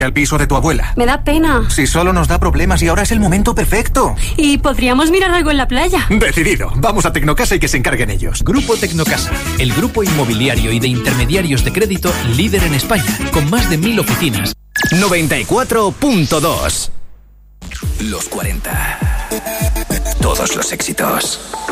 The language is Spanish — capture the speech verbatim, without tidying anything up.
al piso de tu abuela. Me da pena. Si solo nos da problemas y ahora es el momento perfecto. Y podríamos mirar algo en la playa. Decidido. Vamos a Tecnocasa y que se encarguen ellos. Grupo Tecnocasa, el grupo inmobiliario y de intermediarios de crédito líder en España, con más de mil oficinas. noventa y cuatro punto dos. Los cuarenta. Todos los éxitos.